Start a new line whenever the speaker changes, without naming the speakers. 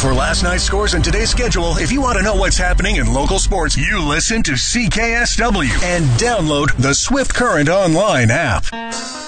For last night's scores and today's schedule, if you want to know what's happening in local sports, you listen to CKSW and download the Swift Current online app.